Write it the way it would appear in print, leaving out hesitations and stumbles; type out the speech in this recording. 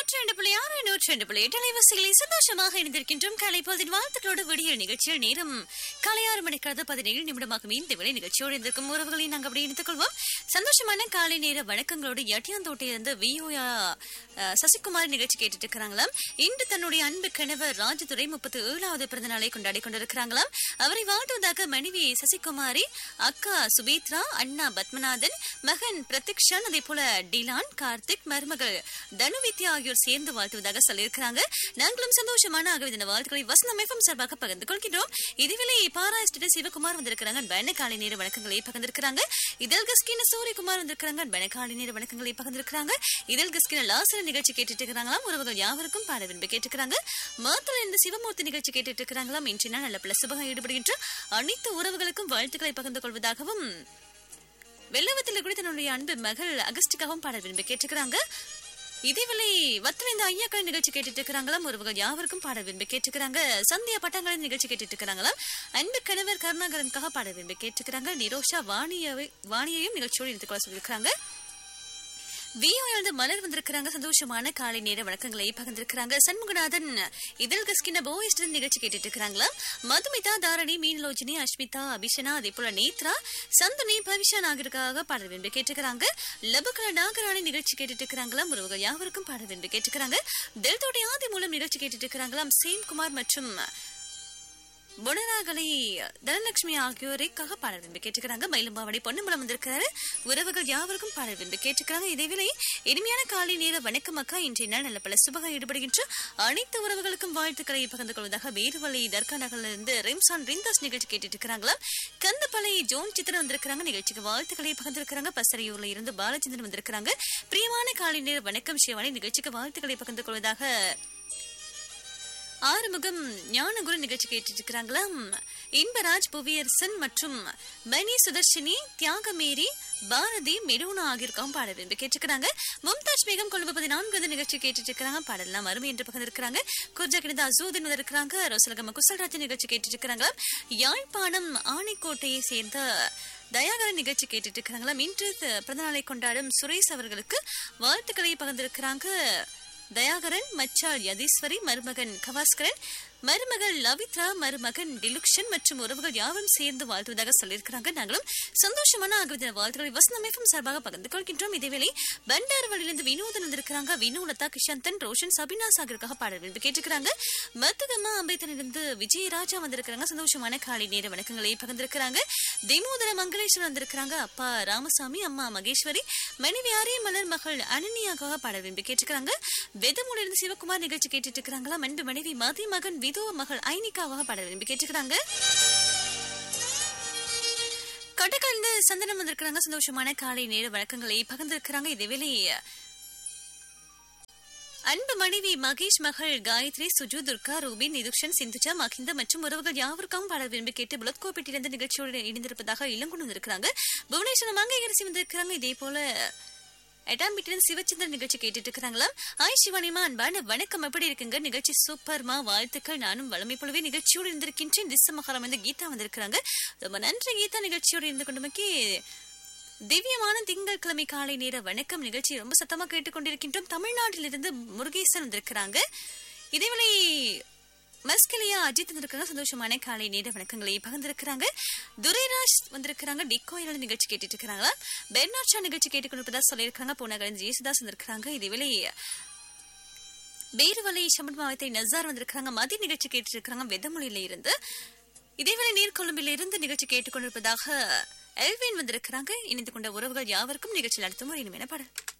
102.6 102.8 அலைவரிசைகளை சந்தோஷமாக இணைந்திருக்கின்றோம். காலை பொழுதின் வாழ்த்துக்களோடு விடிய நிகழ்ச்சியில் நேரம் காலை 6 மணிக்காவது 17 நிமிடமாக இந்த வேலை நிகழ்ச்சியோடு இருந்திருக்கும் உறவுகளை நாங்கள் அப்படி இணைத்துக் கொள்வோம். சந்தோஷமான காலை நேர வணக்கங்களோடு எட்டியாந்தோட்டையிலிருந்து விஓயா சசிகுமார் நிகழ்ச்சி கேட்டுட்டு இருக்கிறாங்களாம். இன்று தன்னுடைய அன்பு கணவர் ராஜதுரை 37வது பிறந்த நாளை கொண்டாடி கொண்டிருக்கிறாங்களாம். அவரை வாழ்த்துவதாக மனைவி சசிகுமாரி, அக்கா சுபேத்ரா, அண்ணா பத்மநாதன், மகன் பிரதீக்ஷன், அதே போல டிலான், கார்த்திக், மருமகள் தனுவித்யா ஆகியோர் சேர்ந்து வாழ்த்துவதாக சொல்லியிருக்கிறாங்க. நாங்களும் சந்தோஷமான ஆகவே வாழ்த்துக்களை வசந்தம் எஃப்எம் சார்பாக பகிர்ந்து கொள்கின்றோம். இதுவேளை பாராஸ்டிட்டு சிவகுமார் வந்திருக்கிறாங்க. பன காலை நேர வணக்கங்களை பகிர்ந்திருக்கிறாங்க. இதழ் கஸ்கின சூரியகுமார் வந்திருக்கிறாங்க. பன காலை நேர வணக்கங்களை பகிர்ந்திருக்கிறாங்க. இதழ் கஸ்கின லாசர நிகழ்ச்சி கேட்டுட்டு இருக்கிறாங்களாம். உறவுகள் யாவருக்கும் பாட விரும்பி கேட்டுக்கிறாங்க. மாத்தல இந்த சிவமூர்த்தி நிகழ்ச்சி கேட்டுட்டு இருக்கிறாங்களாம். இன்று நாள் நல்ல பல சுபகம் ஈடுபடுகின்ற அனைத்து உறவுகளுக்கும் வாழ்த்துக்களை பகிர்ந்து கொள்வதாகவும் வெள்ளவத்தில் கூட தன்னுடைய அன்பு மகள் அகஸ்டிக்காகவும் பாட விரும்பி கேட்டுக்கிறாங்க. இதேவேளை வத்தல இந்த ஐயாக்கள் நிகழ்ச்சி கேட்டுட்டு இருக்கிறாங்களாம். உறவுகள் யாவருக்கும் பாட விரும்பி கேட்டுக்கிறாங்க. சந்தியா பட்டாங்களின் நிகழ்ச்சி கேட்டுட்டு இருக்கிறாங்களாம். அன்பு கணவர் கருணாகரனுக்காக பாட விரும்பி கேட்டுக்கிறாங்க. நிரோஷா வாணியையும் நிகழ்ச்சியோடு இணைத்துக் கொள்ள சொல்லியிருக்கிறாங்க. விஓ மலர் வந்திருக்கிறாங்க. சந்தோஷமான காலை நேர வணக்கங்களை பகிர்ந்திருக்கிறாங்க. சண்முகநாதன் இதழ் கஸ்கின போயிஸ்ட் நிகழ்ச்சி கேட்டுட்டு இருக்கிறாங்களாம். மதுமிதா, தாரணி, மீனலோஜினி, அஸ்மிதா, அபிஷனா, அதே போல நேத்ரா, சந்தனி, பவிஷா நாகருக்காக பாட விரும்பி கேட்டுக்கிறாங்க. லபுகல நாகராணி நிகழ்ச்சி கேட்டுட்டு இருக்கிறாங்களாம். உறவுகள் யாவருக்கும் பாட விரும்பி கேட்டுக்கிறாங்க. தெல்தோடைய ஆதி மூலம் நிகழ்ச்சி கேட்டுட்டு இருக்கிறாங்களாம். சேம்குமார் மற்றும் புனராகலை தனலட்சுமி ஆகியோரைக்காக பாட விரும்பி கேட்டுக்கிறாங்க. மயிலம்பாவடி பொன்னம்பலம் வந்திருக்கிறாரு. உறவுகள் யாவருக்கும் பாட விரும்பி கேட்டுக்கிறாங்க. இதேவேளை இனிமையான காலை நேர வணக்கம் அக்கா. இன்றைய நாள் நல்ல பல சுபகம் ஈடுபடுகின்ற அனைத்து உறவுகளுக்கும் வாழ்த்துக்களை பகிர்ந்து கொள்வதாக வேறுவலை தர்கா நகரிலிருந்து ரெம்சான் ரிந்தாஸ் நிகழ்ச்சி கேட்டுட்டு இருக்கிறாங்களா. கந்தப்பளை ஜோன் சித்திரம் வந்திருக்கிறாங்க. நிகழ்ச்சிக்கு வாழ்த்துக்களை பகிர்ந்திருக்கிறாங்க. பசரையூர்ல இருந்து பாலச்சந்திரன் வந்திருக்கிறாங்க. பிரியமான காலை நேர வணக்கம் சிவானி. நிகழ்ச்சிக்கு வாழ்த்துக்களை பகிர்ந்து கொள்வதாக ஆறுமுகம் ஞானகுரு நிகழ்ச்சி கேட்டுட்டு இருக்கிறாங்களாம். இன்பராஜ், புவியரசன் மற்றும் மணி சுதர்ஷினி, தியாகமேரி, பாரதி, மெடூனா ஆகியோருக்கும் பாட விரும்பி கேட்டுக்கிறாங்க. மும்தாஜ் பேகம் கொழும்பு 14 நிகழ்ச்சி கேட்டுட்டு இருக்கிறாங்க. பாடலாம் அருமை என்று பகிர்ந்திருக்கிறாங்க. குர்ஜா கிணத அசூதன் இருக்கிறாங்க. ரோசலகம குசல்ராஜ் நிகழ்ச்சி கேட்டுட்டு இருக்கிறாங்களா. யாழ்ப்பாணம் ஆணைக்கோட்டையை சேர்ந்த தயாகரன் நிகழ்ச்சி கேட்டுட்டு இருக்கிறாங்களா. இன்று பிறந்தநாளை கொண்டாடும் சுரேஷ் அவர்களுக்கு வாழ்த்துக்களை பகிர்ந்திருக்கிறாங்க. தயாகரன், மச்சாள் யதீஸ்வரி, மருமகன் கவாஸ்கரன், மருமகள் லவித்ரா, மருமகன் டிலுக்ஷன் மற்றும் உறவுகள் யாரும் சேர்ந்து வாழ்த்துவதாக சொல்லியிருக்கிறாங்க. நாங்களும் சந்தோஷமான ஆகிய வாழ்த்துக்களை வசந்தம் எஃப்எம் சார்பாக பகிர்ந்து கொள்கின்றோம். இதேவேளை பண்டாரவளிலிருந்து வினோதன் வந்திருக்கிறாங்க. வினோலதா, கிஷந்தன், ரோஷன், சபினா சாகருக்காக பாட விரும்பி கேட்டுக்கிறாங்க. மத்துகம்மா அம்பேத்தனிலிருந்து விஜயராஜா வந்திருக்கிறாங்க. சந்தோஷமான காலை நேர வணக்கங்களை பகிர்ந்திருக்கிறாங்க. திமோதர மங்களேஸ்வரன் வந்திருக்கிறாங்க. அப்பா ராமசாமி, அம்மா மகேஸ்வரி, மனைவி ஆரியமலர், மகள் அனன்யாக்காக பாட விரும்பி கேட்டுக்கிறாங்க. வெதமூலிருந்து சிவகுமார் நிகழ்ச்சி கேட்டுட்டு இருக்கிறாங்களா. அன்பு மனைவி மதி, மகன் விதோ, மகள் ஐனிகாவாக பாட விரும்பி கேட்டுக்கிறாங்க. கட்டக்கலந்து சந்தனம் வந்திருக்கிறாங்க. சந்தோஷமான காலை நேர வழக்கங்களை பகிர்ந்திருக்கிறாங்க. இதேவேளை அன்பு மனைவி மகேஷ், மகள் காயத்ரி, சுஜு, துர்கா, ரூபின், நிதுக்ஷன், சிந்துஜா, மகிந்த மற்றும் உறவுகள் யாவருக்கும் பாட விரும்பி கேட்டு புலத்கோப்பேட்டிலிருந்து நிகழ்ச்சியோடு இணைந்திருப்பதாக இளங்குண்டு வந்திருக்கிறாங்க. புவனேஸ்வரம் மங்கையரசி வந்திருக்கிறாங்க. இதே போல எட்டாம் வீட்டிலிருந்து சிவச்சந்திரன் நிகழ்ச்சி கேட்டுட்டு இருக்கிறாங்களா. ஆய் சிவானிமா, அன்பான வணக்கம், எப்படி இருக்குங்க? நிகழ்ச்சி சூப்பர்மா, வாழ்த்துக்கள். நானும் வளமை போலவே நிகழ்ச்சியோடு இருந்திருக்கின்றேன். திச மகாரம் வந்து கீதா வந்திருக்கிறாங்க. ரொம்ப நன்றி கீதா, நிகழ்ச்சியோடு இருந்து கொண்டுமக்கி திவ்யமான திங்கட்கிழமை காலை நேர வணக்கம். நிகழ்ச்சி ரொம்ப சத்தமா கேட்டுக்கொண்டிருக்கின்றோம். தமிழ்நாட்டிலிருந்து முருகேசன் வந்திருக்கிறாங்க. இதேவேளை மஸ்கலியா அஜித் வந்திருக்காங்க. சந்தோஷமான காலை நேர வணக்கங்களை பகிர்ந்திருக்கிறாங்க. துரைராஜ் வந்திருக்கிறாங்க. டிக்கோயில் நிகழ்ச்சி கேட்டுட்டு இருக்கிறாங்களா. பெர்னாட் ஷா நிகழ்ச்சி கேட்டுக்கொண்டிருப்பதா சொல்லியிருக்காங்க. போனகரன் ஜேசுதாஸ் வந்திருக்கிறாங்க. இதேவேளை பேருவலை சமன் மாவட்டத்தை நசார் வந்திருக்கிறாங்க. மதிய நிகழ்ச்சி கேட்டு இருக்கிறாங்க வெதமொழியில இருந்து. இதேவேளை நீர்கொழும்பில் இருந்து நிகழ்ச்சி கேட்டுக்கொண்டிருப்பதாக எல்வின் வந்திருக்கிறாங்க. இணைந்து கொண்ட உறவுகள் யாவருக்கும் நிகழ்ச்சியில் அடுத்த முறை இனிமையான பாடல்.